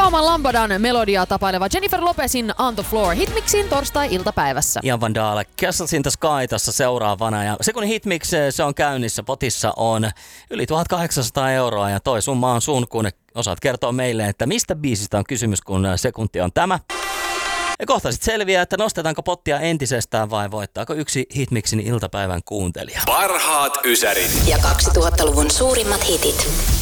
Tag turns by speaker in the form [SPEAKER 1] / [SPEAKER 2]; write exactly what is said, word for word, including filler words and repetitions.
[SPEAKER 1] Rauman Lambadan melodiaa tapaileva Jennifer Lopezin On the Floor Hitmixin torstai-iltapäivässä.
[SPEAKER 2] Ian Van Dahl, Castles in the Sky tässä seuraavana. Ja se kun Hitmix se on käynnissä, potissa on yli tuhatkahdeksansataa euroa ja toi summa on sun, kun osaat kertoa meille, että mistä biisistä on kysymys, kun sekunti on tämä. Ja kohta sitten selviää, että nostetaanko pottia entisestään vai voittaako yksi Hitmixin iltapäivän kuuntelija.
[SPEAKER 3] Parhaat ysärit
[SPEAKER 4] ja kaksituhattaluvun suurimmat hitit.